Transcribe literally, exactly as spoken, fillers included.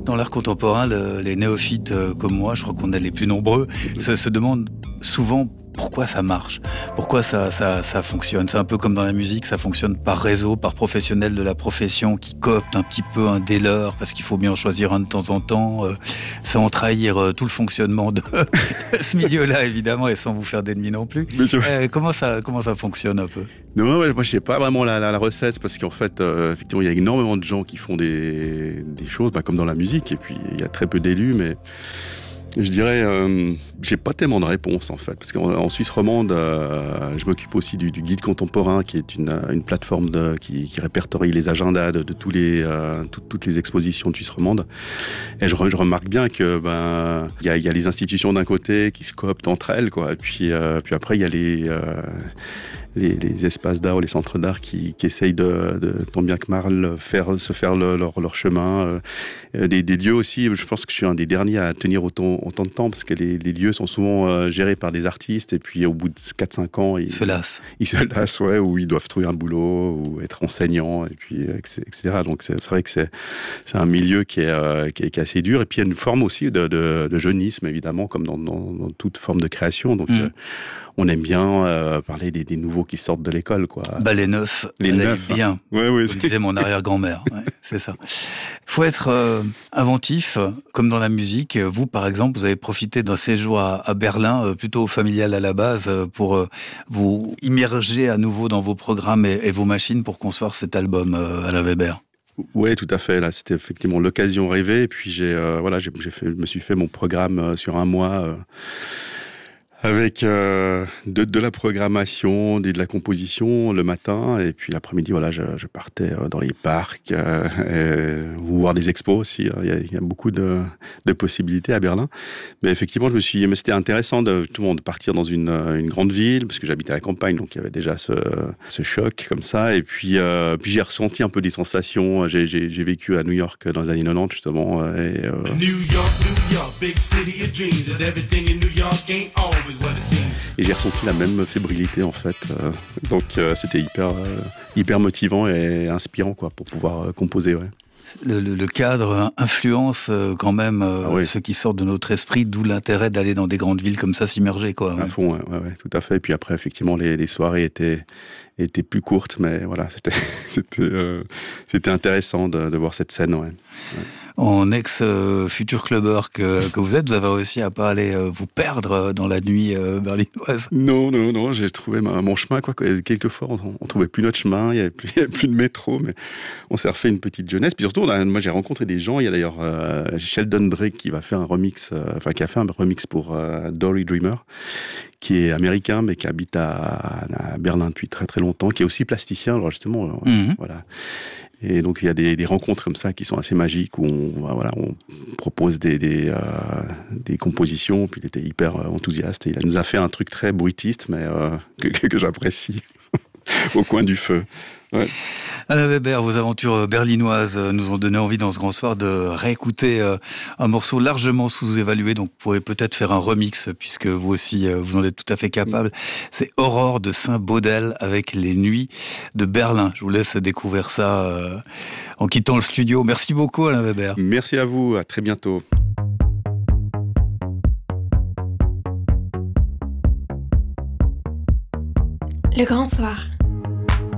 Dans l'art contemporain, le, les néophytes euh, comme moi, je crois qu'on est les plus nombreux, se, se demandent souvent pourquoi ça marche, pourquoi ça, ça, ça fonctionne. C'est un peu comme dans la musique, ça fonctionne par réseau, par professionnels de la profession qui cooptent un petit peu un des leurs, parce qu'il faut bien en choisir un de temps en temps, euh, sans trahir euh, tout le fonctionnement de ce milieu-là, évidemment, et sans vous faire d'ennemis non plus. Je... Euh, comment, ça, comment ça fonctionne un peu ? Non, moi je sais pas vraiment la, la, la recette, parce qu'en fait, euh, effectivement, il y a énormément de gens qui font des, des choses, bah, comme dans la musique, et puis il y a très peu d'élus, mais je dirais, euh, j'ai pas tellement de réponses en fait, parce qu'en en Suisse romande, euh, je m'occupe aussi du, du guide contemporain, qui est une, une plateforme de, qui, qui répertorie les agendas de, de tous les, euh, tout, toutes les expositions de Suisse romande. Et je, je remarque bien que ben, il y a, y a les institutions d'un côté qui se cooptent entre elles, quoi. Et puis, euh, puis après il y a les euh, Les, les espaces d'art ou les centres d'art qui, qui essayent de, de tant bien que mal faire se faire le, leur, leur chemin. Euh, des, des lieux aussi, je pense que je suis un des derniers à tenir autant, autant de temps, parce que les, les lieux sont souvent euh, gérés par des artistes, et puis au bout de quatre cinq ans, ils se lassent. Ils se lassent, ouais, ou ils doivent trouver un boulot, ou être enseignants, et puis, et cetera. Donc c'est, c'est vrai que c'est, c'est un milieu qui est, euh, qui, est, qui est assez dur, et puis il y a une forme aussi de, de, de jeunisme, évidemment, comme dans, dans, dans toute forme de création. Donc mmh. euh, on aime bien euh, parler des, des nouveaux qui sortent de l'école, quoi. Bah, les neufs, les neufs, bien. Hein. Ouais, ouais, c'est... disait mon arrière-grand-mère. Ouais, c'est ça. Faut être euh, inventif, comme dans la musique. Vous, par exemple, vous avez profité d'un séjour à, à Berlin, euh, plutôt familial à la base, euh, pour euh, vous immerger à nouveau dans vos programmes et, et vos machines pour concevoir cet album, euh, Alain Weber. Oui, tout à fait. Là, c'était effectivement l'occasion rêvée. Et puis j'ai, euh, voilà, j'ai, j'ai fait, je me suis fait mon programme euh, sur un mois. Euh, avec euh, de, de la programmation, de, de la composition le matin, et puis l'après-midi, voilà, je, je partais dans les parcs, euh, ou voir des expos aussi. Il y a, il y a beaucoup de, de possibilités à Berlin. Mais effectivement, je me suis, mais c'était intéressant de tout le monde de partir dans une, une grande ville, parce que j'habitais à la campagne, donc il y avait déjà ce, ce choc comme ça. Et puis, euh, puis j'ai ressenti un peu des sensations. J'ai, j'ai, j'ai vécu à New York dans les années quatre-vingt-dix justement. Et, euh, New York, New York, big city of dreams, and everything in New York ain't always. Et j'ai ressenti la même fébrilité en fait, euh, donc euh, c'était hyper, euh, hyper motivant et inspirant, quoi, pour pouvoir euh, composer. Ouais. Le, le, le cadre influence euh, quand même euh, ah oui. ceux qui sortent de notre esprit, d'où l'intérêt d'aller dans des grandes villes comme ça s'immerger, quoi. Ouais. À fond, ouais, ouais, ouais, tout à fait. Et puis après, effectivement, les, les soirées étaient, étaient plus courtes, mais voilà, c'était, c'était, euh, c'était intéressant de, de voir cette scène. Ouais. Ouais. En ex-futur clubbeur que, que vous êtes, vous avez réussi à pas aller euh, vous perdre dans la nuit euh, berlinoise? Non, non, non, j'ai trouvé ma, mon chemin, quoi. Quelquefois, on, on trouvait plus notre chemin, il y avait plus, il y avait plus de métro, mais on s'est refait une petite jeunesse. Puis surtout, on a, moi, j'ai rencontré des gens. Il y a d'ailleurs euh, Sheldon Drake qui va faire un remix, euh, enfin, qui a fait un remix pour euh, Dory Dreamer, qui est américain, mais qui habite à, à Berlin depuis très très longtemps, qui est aussi plasticien, alors justement, mm-hmm. voilà. Et donc il y a des, des rencontres comme ça qui sont assez magiques, où on, voilà, on propose des, des, euh, des compositions, puis il était hyper enthousiaste, et il nous a fait un truc très bruitiste, mais euh, que, que, que j'apprécie, au coin du feu. Ouais. Alain Weber, vos aventures berlinoises nous ont donné envie dans ce grand soir de réécouter un morceau largement sous-évalué, donc vous pourrez peut-être faire un remix, puisque vous aussi, vous en êtes tout à fait capable. C'est Aurore de Saint-Baudel avec les Nuits de Berlin. Je vous laisse découvrir ça en quittant le studio. Merci beaucoup, Alain Weber. Merci à vous, à très bientôt. Le grand soir.